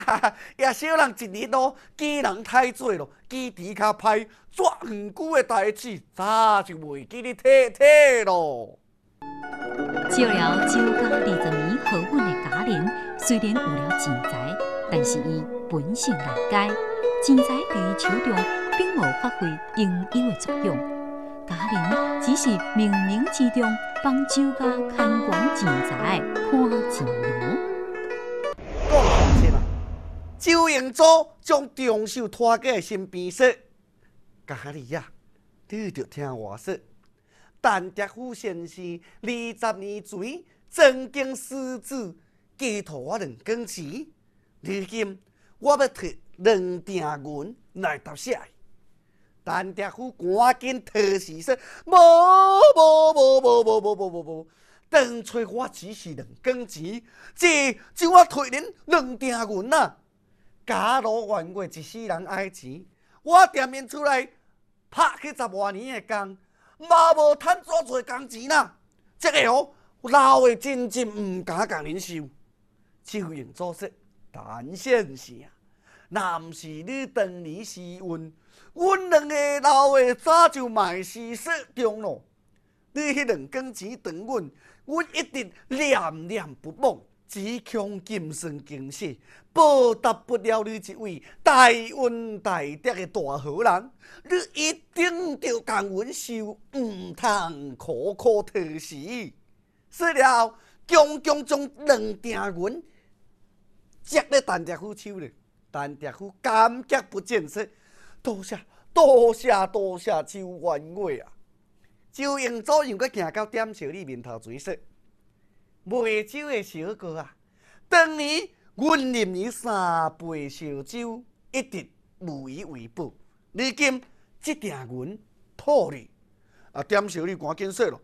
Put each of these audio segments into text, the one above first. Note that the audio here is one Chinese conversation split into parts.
也小人一日咯，机人太多咯，机池较歹，遮远久的代志，早就袂记你体咯。 照料周家20年和稳的家人，虽然有了钱财，但是伊本性难改，钱财伫手中并无发挥应有的作用。家人只是冥冥之中帮周家看管钱财，看钱奴。 讲详细啦，周英祖将中手拖过身边说：“家里呀，你着听我说。陈德虎先生20年前曾经私自寄托我2公钱，如今我要摕2锭银来答谢。陈德虎赶紧讨辞说：无，当初我只是2公钱，这就我摕恁2锭银啊！假如元月一世人爱钱，我踮因厝内拍去10多年的工。”嘛无趁偌侪工钱啦，这个老的真唔敢共恁收。周英祖说：“陈先生啊，若毋是你当年时运，阮2个老的早就卖死雪中咯。你迄2公钱还阮，阮一定念念不忘。只恐今生今世报答不了你这位大恩大德的大好人，你一定要共阮收，唔通苦苦讨辞。说了后，强强将2锭银接咧陈德虎手里。陈德虎感激不尽说：“多谢周元月啊！”周英祖又搁行到点小李面头前说：“卖酒的小哥啊，当年阮啉你3杯烧酒，一直无以为报。如今这锭银吐你，点小李赶紧说咯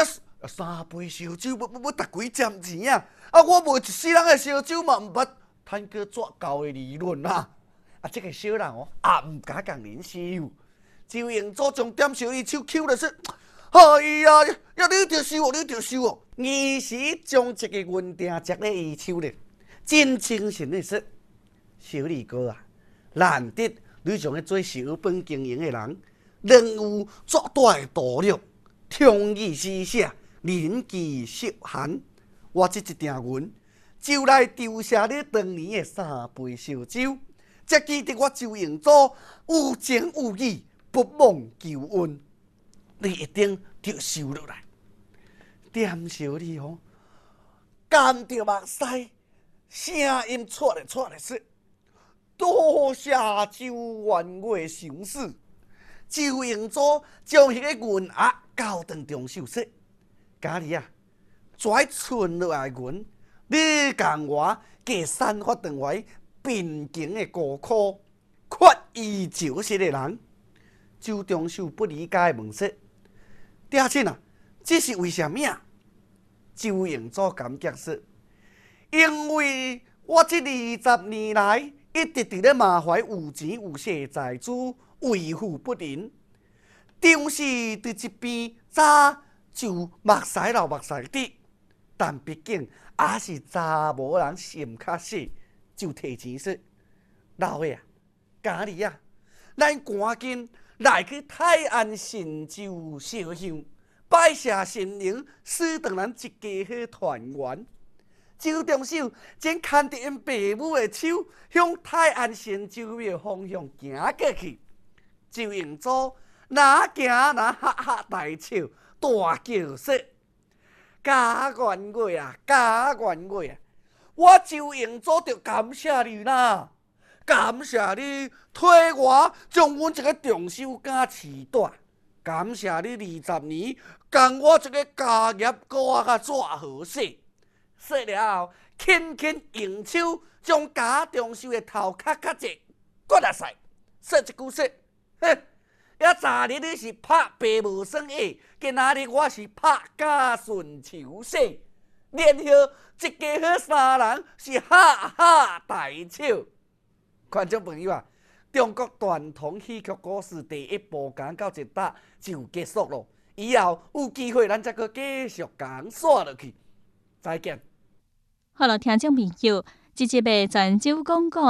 ，3杯烧酒要值几针钱啊？我卖一世人的烧酒嘛，毋捌趁过绝高的利润啊！这个小人也毋敢共恁收。周英祖将点小李手揪了说：“哎呀，你着收哦！”于是将这个银锭接咧伊手里，真诚实的说：“小李哥啊，难得你将迄做小本经营的人，仍有作大的道力，忠义施舍，人迹实罕。我这一锭银，就来丢下你当年的3杯烧酒，才记得我周英祖有情有义，不忘救恩。你一定着收落来。”点小李含着目屎，声音出来说：“多谢周元月赏识。”周英祖将迄个银盒交转中手说：“家里啊，跩存落来银，你共我加散发转来边境的孤苦，缺伊就是个人。”周中手不理解问说：“爹亲啊，这是为什么？”周英祖感激说：“因为我这20年来一直伫咧麻烦有钱有势财主为富不仁，张氏伫一边早就目屎流目屎滴，但毕竟也是查某人心较细，就提钱说：老爷啊，家里啊，咱赶紧来去泰安神州烧香。”拜谢神灵，使得咱一家好团圆。周中手正牵着因爸母的手，向泰安神州庙方向行过去。周英祖哪行哪哈哈大笑，大叫说：“家元月啊，家元月啊！我周英祖着感谢你啦！感谢你替我将阮这个重手敢饲大。感谢你20年，共我这个家业过甲遮好势。”说了后，轻轻用手将家中手的头壳壳一割下来，说一句说：“哼，遐昨日你是拍爸无算下，今仔日我是拍家顺求势，连后一家好3人是哈哈大笑。”观众朋友啊！中国传统戏曲故事第1部讲到这搭就结束了，以后有机会咱再继续讲下落去。再见。 好了，听众朋友， 这集的泉州广告